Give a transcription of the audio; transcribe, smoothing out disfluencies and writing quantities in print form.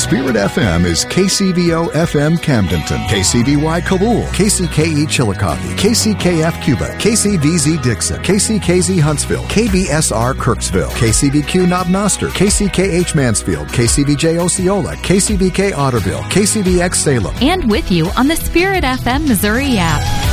Spirit FM is KCVO FM Camdenton, KCBY Kabul, KCKE Chillicothe, KCKF Cuba, KCVZ Dixon, KCKZ Huntsville, KBSR Kirksville, KCBQ Knob Noster, KCKH Mansfield, KCVJ Osceola, KCBK Otterville, KCBX Salem. And with you on the Spirit FM Missouri app.